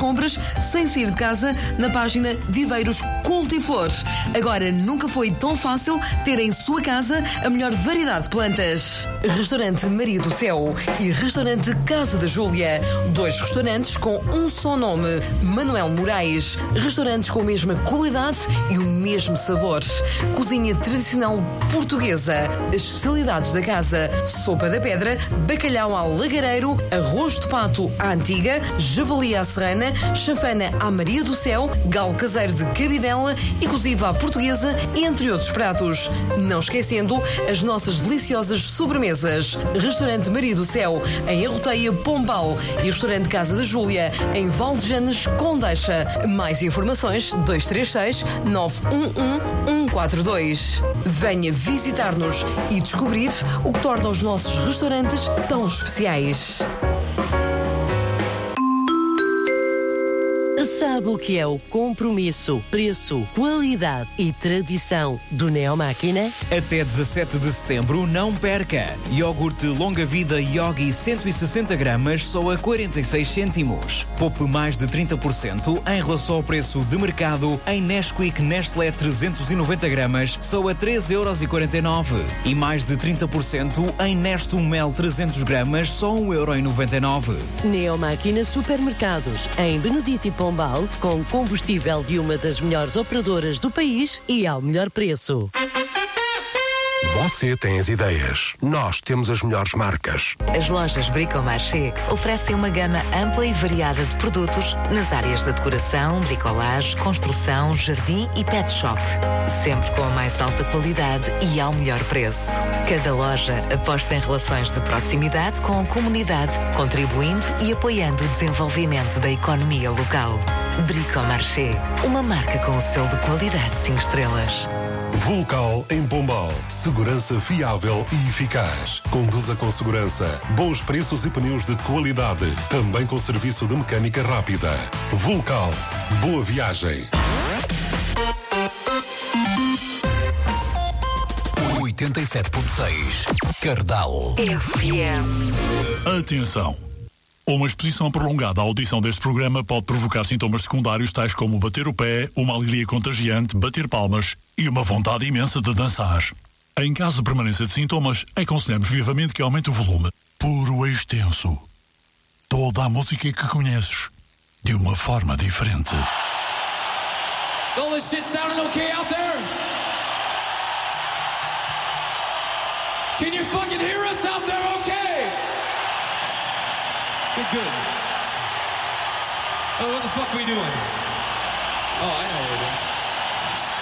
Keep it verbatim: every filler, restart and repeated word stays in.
compras sem sair de casa na página Viveiros Cultiflores. Agora nunca foi tão fácil ter em sua casa a melhor variedade de plantas. Restaurante Maria do Céu e Restaurante Casa da Júlia. Dois restaurantes com um só nome. Manuel Moraes. Restaurantes com a mesma qualidade e o mesmo sabor. Cozinha tradicional portuguesa. As especialidades da casa: sopa da pedra, bacalhau ao lagareiro, arroz de pato à antiga, javali à serrana, chanfana à Maria do Céu, galo caseiro de cabidela e cozido à portuguesa, entre outros pratos. Não esquecendo as nossas deliciosas sobremesas. Restaurante Maria do Céu, em Arroteia, Pombal, e Restaurante Casa da Júlia, em Valdejanes, Condeixa. Mais informações: dois três seis, nove um um, um quatro dois. Venha visitar-nos e descobrir o que torna os nossos restaurantes tão especiais. Sabe o que é o compromisso, preço, qualidade e tradição do Neomáquina? Até dezassete de setembro, não perca! Iogurte Longa Vida Yogi cento e sessenta gramas só a quarenta e seis cêntimos. Poupe mais de trinta por cento em relação ao preço de mercado em Nesquik Nestlé trezentos e noventa gramas só a treze euros e quarenta e nove. E mais de trinta por cento em Nestum Mel trezentos gramas só um euro e noventa e nove. Neomáquina Supermercados, em Benedito e Pombal, com combustível de uma das melhores operadoras do país e ao melhor preço. Você tem as ideias. Nós temos as melhores marcas. As lojas Bricomarché oferecem uma gama ampla e variada de produtos nas áreas da decoração, bricolagem, construção, jardim e pet shop. Sempre com a mais alta qualidade e ao melhor preço. Cada loja aposta em relações de proximidade com a comunidade, contribuindo e apoiando o desenvolvimento da economia local. Bricomarché, uma marca com o selo de qualidade cinco estrelas. Vulcal em Pombal. Segurança fiável e eficaz. Conduza com segurança. Bons preços e pneus de qualidade. Também com serviço de mecânica rápida. Vulcal. Boa viagem. oitenta e sete ponto seis Cardal F M. Atenção! Uma exposição prolongada à audição deste programa pode provocar sintomas secundários tais como bater o pé, uma alegria contagiante, bater palmas e uma vontade imensa de dançar. Em caso de permanência de sintomas, aconselhamos vivamente que aumente o volume. Puro extenso. Toda a música que conheces, de uma forma diferente. All this shit sounding okay out there? Can you fucking hear us out there okay? Good, good. Oh, what the fuck are we doing?